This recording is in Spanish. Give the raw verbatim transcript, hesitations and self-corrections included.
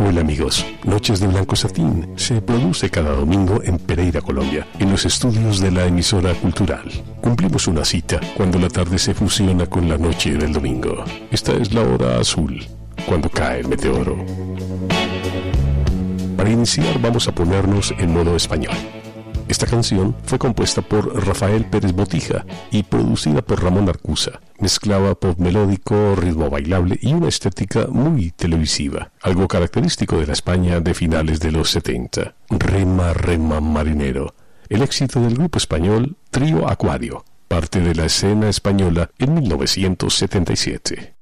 Hola amigos, Noches de Blanco Satín se produce cada domingo en Pereira, Colombia, en los estudios de la emisora cultural. Cumplimos una cita cuando la tarde se fusiona con la noche del domingo. Esta es la hora azul, cuando cae el meteoro. Para iniciar vamos a ponernos en modo español. Esta canción fue compuesta por Rafael Pérez Botija y producida por Ramón Arcusa. Mezclaba pop melódico, ritmo bailable y una estética muy televisiva, algo característico de la España de finales de los setenta. Rema, rema, marinero, el éxito del grupo español Trío Acuario, parte de la escena española en mil novecientos setenta y siete.